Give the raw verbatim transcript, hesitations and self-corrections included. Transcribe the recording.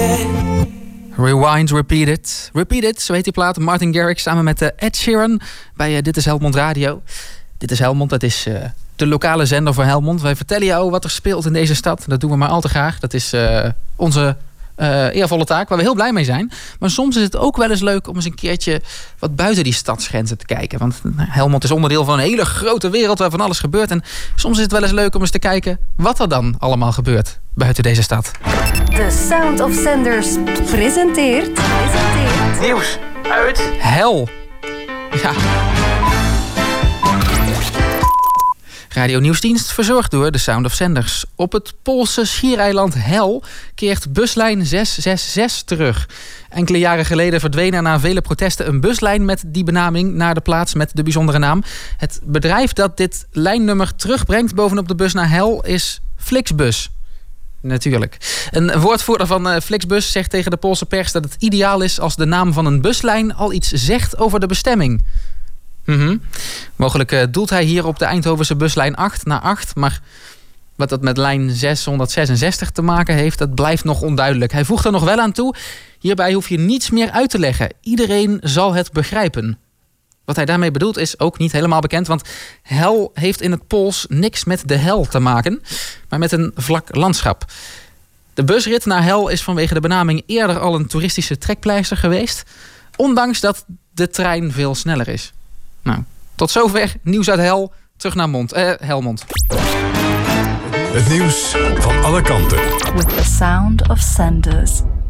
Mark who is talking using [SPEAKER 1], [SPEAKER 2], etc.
[SPEAKER 1] it.
[SPEAKER 2] Rewind, repeat it. Repeat it, zo heet die plaat. Martin Garrix samen met uh, Ed Sheeran bij uh, Dit is Helmond Radio. Dit is Helmond, dat is uh, de lokale zender voor Helmond. Wij vertellen jou wat er speelt in deze stad. Dat doen we maar al te graag. Dat is uh, onze uh, eervolle taak, waar we heel blij mee zijn. Maar soms is het ook wel eens leuk om eens een keertje wat buiten die stadsgrenzen te kijken. Want nou, Helmond is onderdeel van een hele grote wereld waar van alles gebeurt. En soms is het wel eens leuk om eens te kijken wat er dan allemaal gebeurt buiten deze stad.
[SPEAKER 3] The Sound of Sanders presenteert... presenteert...
[SPEAKER 2] Nieuws uit Hel. Ja. Radio Nieuwsdienst verzorgd door The Sound of Sanders. Op het Poolse schiereiland Hel keert buslijn zes zes zes terug. Enkele jaren geleden verdween er na vele protesten een buslijn met die benaming naar de plaats met de bijzondere naam. Het bedrijf dat dit lijnnummer terugbrengt bovenop de bus naar Hel is Flixbus. Natuurlijk. Een woordvoerder van uh, Flixbus zegt tegen de Poolse pers dat het ideaal is als de naam van een buslijn al iets zegt over de bestemming. Mm-hmm. Mogelijk uh, doelt hij hier op de Eindhovense buslijn acht naar acht, maar wat dat met lijn zeshonderdzesenzestig te maken heeft, dat blijft nog onduidelijk. Hij voegt er nog wel aan toe: hierbij hoef je niets meer uit te leggen. Iedereen zal het begrijpen. Wat hij daarmee bedoelt is ook niet helemaal bekend, want Hel heeft in het Pools niks met de hel te maken, maar met een vlak landschap. De busrit naar Hel is vanwege de benaming eerder al een toeristische trekpleister geweest, ondanks dat de trein veel sneller is. Nou, tot zover nieuws uit Hel. Terug naar Mond, eh, Helmond.
[SPEAKER 4] Het nieuws van alle kanten.
[SPEAKER 3] With the Sound of Sanders.